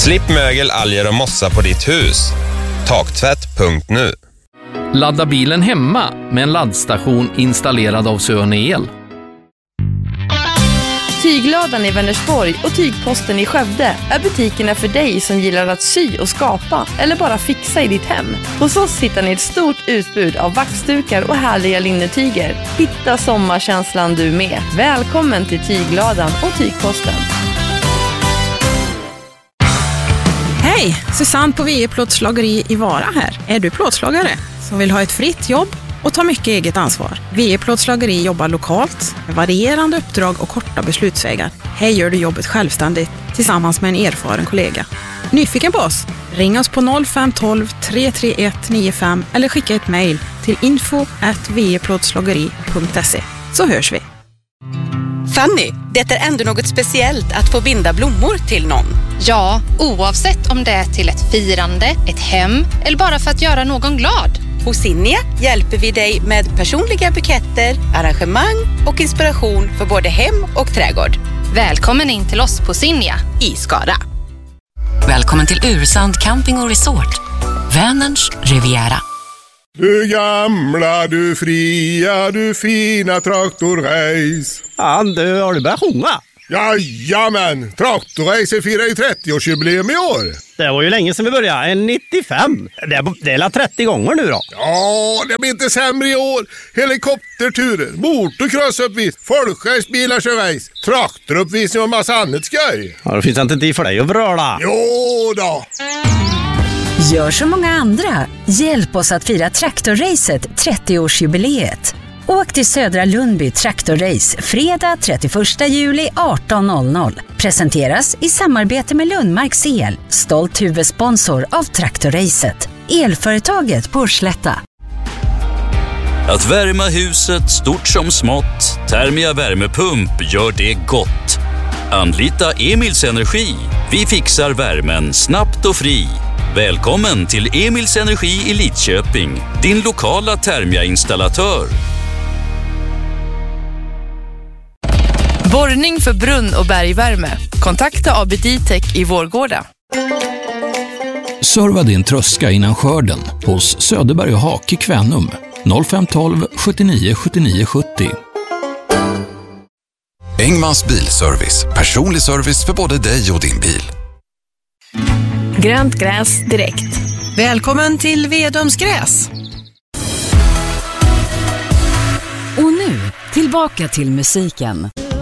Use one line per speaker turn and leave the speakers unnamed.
Slipp mögel, alger och mossa på ditt hus. Taktvätt.nu.
Ladda bilen hemma med en laddstation installerad av Söne El.
Tygladan i Vänersborg och Tygposten i Skövde är butikerna för dig som gillar att sy och skapa eller bara fixa i ditt hem. Hos oss hittar ni ett stort utbud av vaxdukar och härliga linnetyger. Hitta sommarkänslan du med. Välkommen till Tygladan och Tygposten.
Hej, Susanne på VE Plåtslageri i Vara här. Är du plåtslagare som vill ha ett fritt jobb och ta mycket eget ansvar? VE Plåtslageri jobbar lokalt med varierande uppdrag och korta beslutsvägar. Här gör du jobbet självständigt tillsammans med en erfaren kollega. Nyfiken på oss? Ring oss på 0512 331 95 eller skicka ett mejl till info@veplåtslageri.se så hörs vi.
Fanny, det är ändå något speciellt att få binda blommor till någon.
Ja, oavsett om det är till ett firande, ett hem eller bara för att göra någon glad.
Hos Sinja hjälper vi dig med personliga buketter, arrangemang och inspiration för både hem och trädgård.
Välkommen in till oss på Sinja
I Skara.
Välkommen till Ursand Camping och Resort. Vänerns Riviera.
Du gamla, du fria, du fina traktorrace.
Du, har du börjat sjunga?
Jajamän, traktorrace firar ju 30-årsjubileum i år.
Det var ju länge sedan vi började, 95. Det är 30 gånger nu då.
Ja, det blir inte sämre i år. Helikopterturer, motocrossuppvis, folkracebilars race, traktoruppvisning och massa annat skoj.
Ja, det finns inte tid för dig att vröla.
Jo då.
Gör som många andra. Hjälp oss att fira traktorracet 30-årsjubileet. Åk till Södra Lundby Traktorrace fredag 31 juli 18.00. Presenteras i samarbete med Lundmarks El, stolt huvudsponsor av traktorracet. Elföretaget på Slätta.
Att värma huset stort som smått, Thermia värmepump gör det gott. Anlita Emils Energi. Vi fixar värmen snabbt och fri. Välkommen till Emils Energi i Lidköping, din lokala Thermia-installatör.
Borrning för brunn- och bergvärme. Kontakta AB Ditech i Vårgårda.
Serva din tröska innan skörden hos Söderberg och Hak i Kvänum 0512 79 79 70.
Engmans bilservice. Personlig service för både dig och din bil.
Grönt gräs direkt.
Välkommen till Vedums gräs.
Och nu, tillbaka till musiken.